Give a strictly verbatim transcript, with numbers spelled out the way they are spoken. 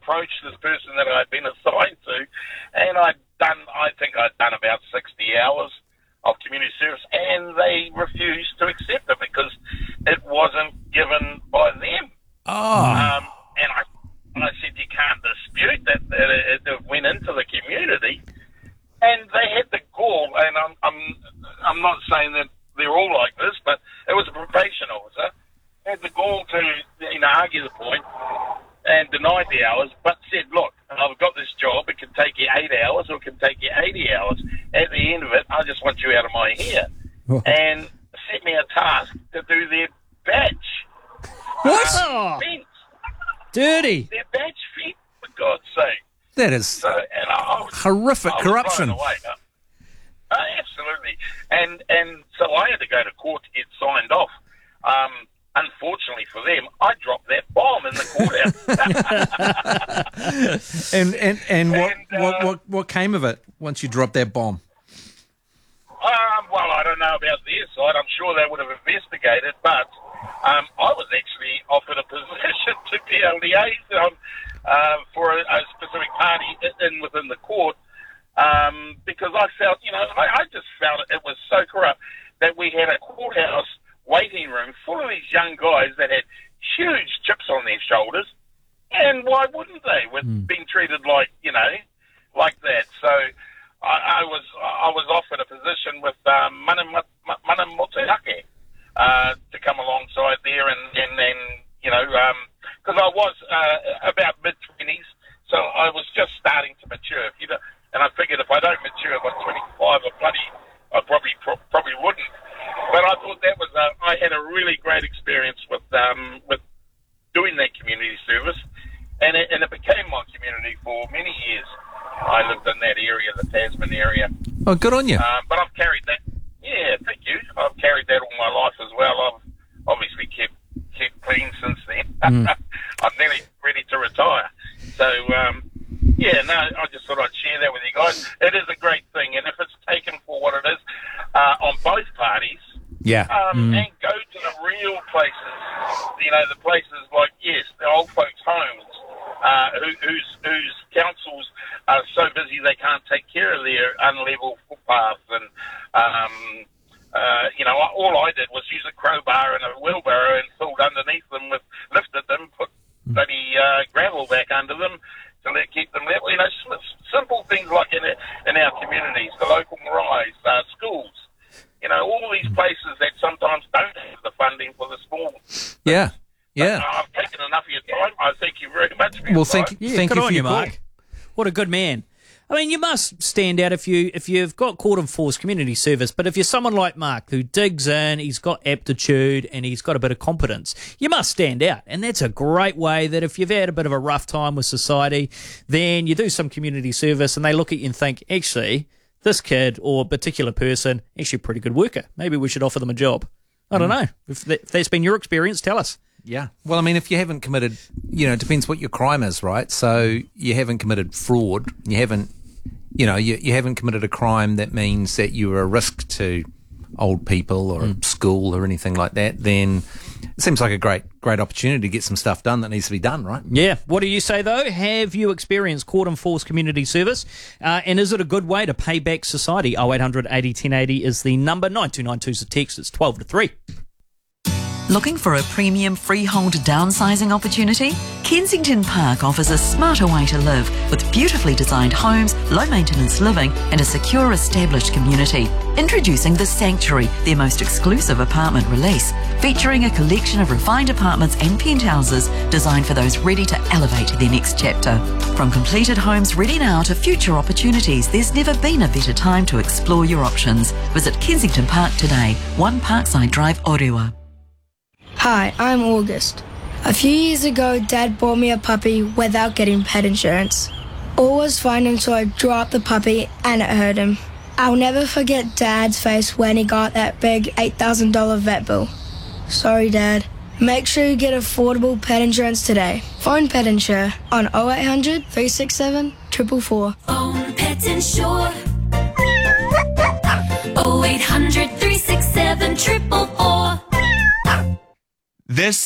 approached this person that I'd been assigned to, and I'd done, I think I'd done about sixty hours of community service, and they refused to accept it because it wasn't given by them. Oh. Um, and I, I said, you can't dispute that, that it, it went into the community, and they had the gall, and I'm, I'm, I'm not saying that they're all like this, but it was a probation officer, had the gall to, you know, argue the point and denied the hours, but said, look, I've got this job, it can take you eight hours or it can take you eighty hours. At the end of it, I just want you out of my hair. Oh. And set me a task to do their badge. What? Uh, fence. Dirty. Their badge fence, for God's sake. That is So, and I, I was, horrific I was corruption. blown away. Uh, absolutely. And, and so I had to go to court to get signed off. Um, Unfortunately for them, I dropped that bomb in the courthouse. and and, and what, And, uh, what what what came of it once you dropped that bomb? Um, well, I don't know about their side. I'm sure they would have investigated, but um, I was actually offered a position to be a liaison uh, for a, a specific party in within the court um, because I felt, you know, I, I just felt it was so corrupt that we had a courthouse waiting room full of these young guys that had huge chips on their shoulders, and why wouldn't they? With Mm. being treated like, you know, like that. So I, I was I was offered a position with um, Mana Mana Motuhake uh, to come alongside there, and and, and you know, because um, I was uh, about mid twenties, so I was just starting to mature. You know, and I figured if I don't mature by twenty-five, I bloody I probably pro- probably wouldn't. But I thought that was a, I had a really great experience with um, with doing that community service, and it, and it became my community for many years. I lived in that area, the Tasman area. Oh, good on you. Uh, but I've carried that. Yeah, thank you. I've carried that all my life as well. I've obviously kept kept clean since then. Mm. I'm nearly ready to retire. So um, yeah, no, I just thought I'd share that with you guys. It is a great thing, and if it's taken for what it is uh, on both parties. Yeah. Um, Mm. And go to the real places, you know, the places like, yes, the old folks' homes, uh, who, whose, whose councils are so busy they can't take care of their unlevel footpaths. And, um, uh, you know, all I did was use a crowbar and a wheelbarrow and filled underneath them, with lifted them, put bloody uh, gravel back under them to let, keep them level. You know, simple things like in, in our communities, the local marae, uh, schools. You know, all these places that sometimes don't have the funding for the small. Yeah. Yeah. But, uh, I've taken enough of your time. I thank you very much for your Well, time. thank Yeah, thank good you on for you, your call. Mark. What a good man. I mean, you must stand out if you if you've got court enforced community service, but if you're someone like Mark who digs in, he's got aptitude and he's got a bit of competence, you must stand out. And that's a great way that if you've had a bit of a rough time with society, then you do some community service and they look at you and think, actually, this kid or particular person, actually a pretty good worker. Maybe we should offer them a job. I don't know. If, that, if that's been your experience, tell us. Yeah. Well, I mean, if you haven't committed, you know, it depends what your crime is, right? So you haven't committed fraud. You haven't, you know, you, you haven't committed a crime that means that you're a risk to old people or Mm. a school or anything like that, then it seems like a great, great opportunity to get some stuff done that needs to be done, right? Yeah. What do you say, though? Have you experienced court enforced community service? Uh, and is it a good way to pay back society? oh eight hundred eighty ten eighty is the number. nine two nine two is the text. It's twelve to three. Looking for a premium freehold downsizing opportunity? Kensington Park offers a smarter way to live with beautifully designed homes, low maintenance living and a secure established community. Introducing The Sanctuary, their most exclusive apartment release, featuring a collection of refined apartments and penthouses designed for those ready to elevate their next chapter. From completed homes ready now to future opportunities, there's never been a better time to explore your options. Visit Kensington Park today, one Parkside Drive, Orewa. Hi, I'm August. A few years ago, Dad bought me a puppy without getting pet insurance. All was fine until I dropped the puppy and it hurt him. I'll never forget Dad's face when he got that big eight thousand dollars vet bill. Sorry, Dad. Make sure you get affordable pet insurance today. Phone Pet Insure on oh eight hundred, three six seven, four four four. Phone Pet Insure. oh eight hundred, three six seven, four four four. This